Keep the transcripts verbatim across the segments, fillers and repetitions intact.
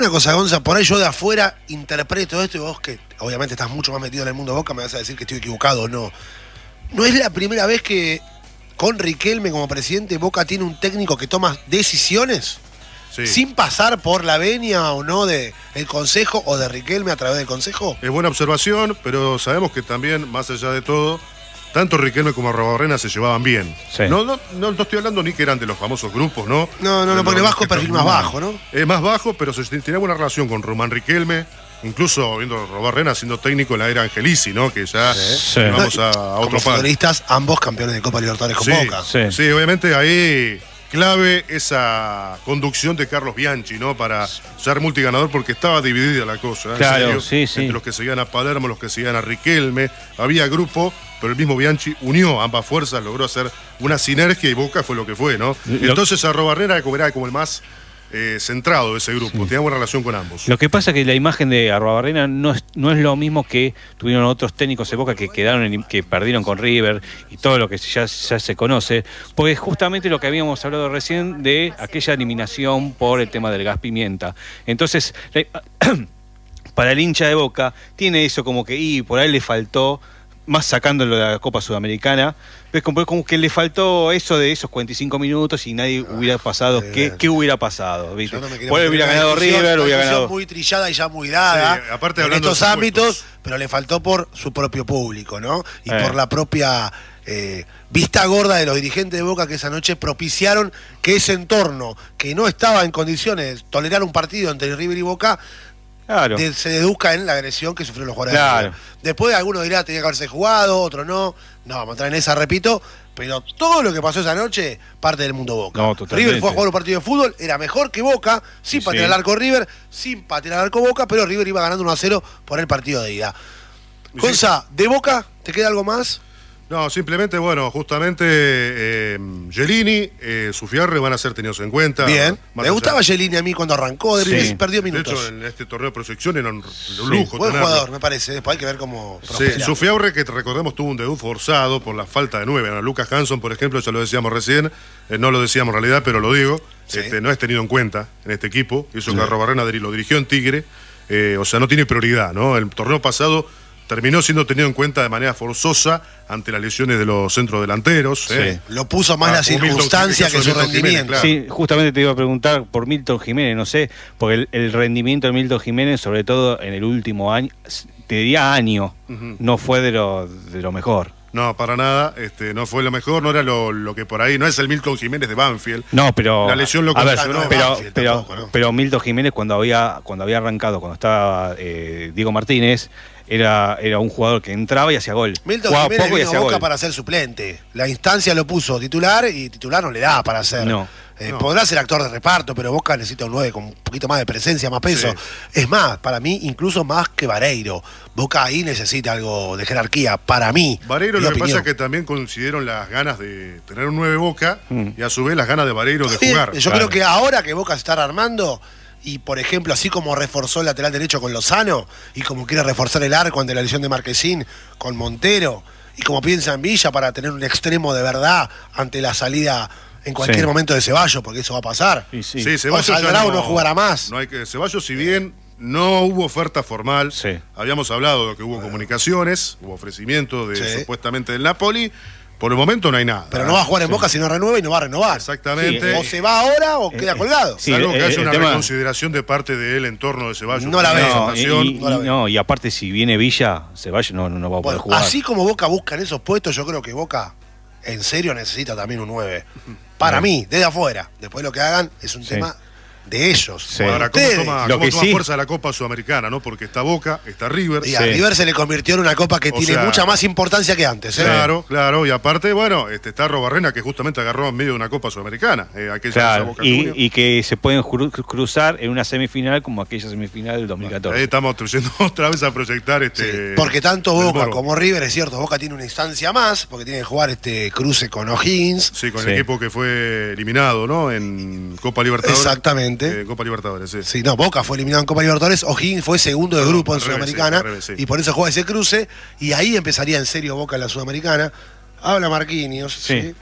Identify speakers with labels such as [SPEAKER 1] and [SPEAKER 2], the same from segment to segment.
[SPEAKER 1] Una cosa, Gonza, por ahí yo de afuera interpreto esto y vos que obviamente estás mucho más metido en el mundo Boca me vas a decir que estoy equivocado o no. ¿No es la primera vez que con Riquelme como presidente Boca tiene un técnico que toma decisiones sí. sin pasar por la venia o no de el consejo o de Riquelme a través del consejo?
[SPEAKER 2] Es buena observación, pero sabemos que también, más allá de todo, tanto Riquelme como Arruabarrena se llevaban bien. Sí. No, no, no, no estoy hablando ni que eran de los famosos grupos, ¿no?
[SPEAKER 1] No, no, no, porque bajo perfil más bajo, ¿no?
[SPEAKER 2] Es más bajo, pero se tenía buena relación con Román Riquelme, incluso viendo a Arruabarrena siendo técnico en la era Angelici, ¿no? Que ya
[SPEAKER 1] sí.
[SPEAKER 2] vamos a, a otro
[SPEAKER 1] como futbolistas, ambos campeones de Copa Libertadores con
[SPEAKER 2] sí,
[SPEAKER 1] Boca.
[SPEAKER 2] Sí. sí, obviamente ahí clave esa conducción de Carlos Bianchi, ¿no? Para ser multiganador, porque estaba dividida la cosa. ¿eh?
[SPEAKER 3] Claro,
[SPEAKER 2] serio,
[SPEAKER 3] sí, sí.
[SPEAKER 2] Entre los que seguían a Palermo, los que seguían a Riquelme. Había grupo, pero el mismo Bianchi unió ambas fuerzas, logró hacer una sinergia y Boca fue lo que fue, ¿no? Lo... Entonces Arruabarrena era como el más eh, centrado de ese grupo, sí. tenía buena relación con ambos.
[SPEAKER 3] Lo que pasa es que la imagen de Arruabarrena no es, no es lo mismo que tuvieron otros técnicos de Boca que quedaron en, que perdieron con River y todo lo que ya, ya se conoce, porque es justamente lo que habíamos hablado recién de aquella eliminación por el tema del gas pimienta. Entonces, la, para el hincha de Boca, tiene eso como que, y por ahí le faltó, más sacándolo de la Copa Sudamericana, ves como, como que le faltó eso de esos cuarenta y cinco minutos y nadie hubiera pasado. ¿Qué, qué hubiera pasado? ¿Viste?
[SPEAKER 1] No
[SPEAKER 3] Por hubiera ganado River, hubiera ganado.
[SPEAKER 1] Muy trillada y ya muy dada
[SPEAKER 2] sí, aparte
[SPEAKER 1] en estos ámbitos, pero le faltó por su propio público, ¿no? Y eh. por la propia eh, vista gorda de los dirigentes de Boca que esa noche propiciaron que ese entorno, que no estaba en condiciones de tolerar un partido entre River y Boca, Claro. De, se deduzca en la agresión que sufrieron los jugadores.
[SPEAKER 3] Claro.
[SPEAKER 1] Después algunos dirán tenía que haberse jugado, otro no. No, vamos a entrar en esa, repito. Pero todo lo que pasó esa noche, parte del mundo Boca.
[SPEAKER 3] No,
[SPEAKER 1] River fue a jugar un partido de fútbol, era mejor que Boca, sin sí, patear al arco River, sin patear al arco Boca, pero River iba ganando uno a cero por el partido de ida. Gonza, ¿de Boca te queda algo más?
[SPEAKER 2] No, simplemente, bueno, justamente eh, Gelini, eh, Sufiarre van a ser tenidos en cuenta.
[SPEAKER 1] Bien, me gustaba Gelini a mí cuando arrancó, de sí. perdió minutos.
[SPEAKER 2] De hecho, en este torneo de proyección era un, un lujo.
[SPEAKER 1] Sí, buen jugador, me parece, después hay que ver cómo
[SPEAKER 2] prospera. Sí, Sufiarre, que recordemos, tuvo un debut forzado por la falta de nueve. ¿no? Lucas Hanson, por ejemplo, ya lo decíamos recién, eh, no lo decíamos en realidad, pero lo digo, sí. este, no es tenido en cuenta en este equipo. Eso sí. que Arruabarrena lo dirigió en Tigre, eh, o sea, no tiene prioridad, ¿no? El torneo pasado terminó siendo tenido en cuenta de manera forzosa ante las lesiones de los centrodelanteros.
[SPEAKER 1] Sí.
[SPEAKER 2] ¿eh?
[SPEAKER 1] Lo puso más ah, la circunstancia que su rendimiento.
[SPEAKER 3] Jiménez, claro. Sí, justamente te iba a preguntar por Milton Jiménez, no sé, porque el, el rendimiento de Milton Jiménez, sobre todo en el último año, te diría año, uh-huh. no fue de lo, de lo mejor.
[SPEAKER 2] No, para nada, este, no fue lo mejor, no era lo, lo que por ahí, no es el Milton Jiménez de Banfield.
[SPEAKER 3] No, pero
[SPEAKER 2] la lesión lo
[SPEAKER 3] condicionó. Pero, pero, tampoco, ¿no? pero Milton Jiménez cuando había, cuando había arrancado, cuando estaba eh, Diego Martínez, Era, era un jugador que entraba y hacía gol.
[SPEAKER 1] Milton Jugaba Jiménez poco y hacía Boca gol. Para ser suplente. La instancia lo puso titular y titular no le da para ser.
[SPEAKER 3] No.
[SPEAKER 1] Eh,
[SPEAKER 2] no.
[SPEAKER 1] Podrá ser actor de reparto, pero Boca necesita un nueve con un poquito más de presencia, más peso. Sí. Es más, para mí, incluso más que Vareiro. Boca ahí necesita algo de jerarquía, para mí.
[SPEAKER 2] Vareiro lo que opinión. pasa es que también coincidieron las ganas de tener un nueve Boca mm. y a su vez las ganas de Vareiro de
[SPEAKER 1] sí,
[SPEAKER 2] jugar.
[SPEAKER 1] Yo claro. creo que ahora que Boca se está armando, y por ejemplo, así como reforzó el lateral derecho con Lozano, y como quiere reforzar el arco ante la lesión de Marquesín con Montero, y como piensa en Villa para tener un extremo de verdad ante la salida en cualquier sí. momento de Ceballos, porque eso va a pasar.
[SPEAKER 2] Sí, sí. sí Ceballos o
[SPEAKER 1] saldrá
[SPEAKER 2] no,
[SPEAKER 1] o no jugará más.
[SPEAKER 2] No hay que, Ceballos, si bien no hubo oferta formal, sí. habíamos hablado de que hubo comunicaciones, hubo ofrecimiento de sí. supuestamente del Napoli. Por el momento no hay nada.
[SPEAKER 1] Pero no va a jugar en sí. Boca si no renueva y no va a renovar.
[SPEAKER 2] Exactamente.
[SPEAKER 1] Sí, eh, o se va ahora o eh, queda colgado.
[SPEAKER 2] Sí, Salvo eh, que haya una tema... reconsideración de parte de él en torno de Ceballos.
[SPEAKER 1] No la veo.
[SPEAKER 3] No, y, y, no, la veo. No, y aparte si viene Villa, Ceballos no, no va a poder
[SPEAKER 1] bueno,
[SPEAKER 3] jugar.
[SPEAKER 1] Así como Boca busca en esos puestos, yo creo que Boca en serio necesita también un nueve. Para sí. mí, desde afuera. Después lo que hagan es un sí. tema de ellos.
[SPEAKER 2] Sí. Ahora, ¿cómo toma,
[SPEAKER 3] lo
[SPEAKER 2] cómo
[SPEAKER 3] que
[SPEAKER 2] toma
[SPEAKER 3] sí.
[SPEAKER 2] fuerza la Copa Sudamericana? ¿no? Porque está Boca, está River.
[SPEAKER 1] Y a sí. River se le convirtió en una copa que o tiene sea, mucha más importancia que antes. ¿eh?
[SPEAKER 2] Claro, claro. Y aparte, bueno, este, está Arruabarrena, que justamente agarró en medio de una Copa Sudamericana. Eh, aquella
[SPEAKER 3] claro.
[SPEAKER 2] Boca
[SPEAKER 3] y, y que se pueden cruzar en una semifinal como aquella semifinal del dos mil catorce.
[SPEAKER 2] Ahí estamos yendo otra vez a proyectar este.
[SPEAKER 1] Sí. Porque tanto Boca como River, es cierto, Boca tiene una instancia más, porque tiene que jugar este cruce con O'Higgins.
[SPEAKER 2] Sí, con sí. el equipo que fue eliminado, ¿no? En Copa Libertadores.
[SPEAKER 1] Exactamente.
[SPEAKER 2] Eh, Copa Libertadores, sí.
[SPEAKER 1] Sí, no, Boca fue eliminado en Copa Libertadores, O'Higgins fue segundo de grupo no, en Sudamericana, sí, revés, sí. y por eso juega ese cruce, y ahí empezaría en serio Boca en la Sudamericana. Habla Marquinhos,
[SPEAKER 3] sí.
[SPEAKER 1] ¿sí?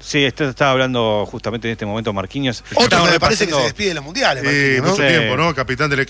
[SPEAKER 3] Sí, esto estaba hablando justamente en este momento Marquinhos.
[SPEAKER 1] Otro
[SPEAKER 3] Estaba
[SPEAKER 1] que me parece que
[SPEAKER 3] repasando-
[SPEAKER 1] se despide de los mundiales,
[SPEAKER 2] Y
[SPEAKER 1] Marquinhos, ¿no?
[SPEAKER 2] mucho
[SPEAKER 3] Sí.
[SPEAKER 2] tiempo, ¿no? Capitán del equipo.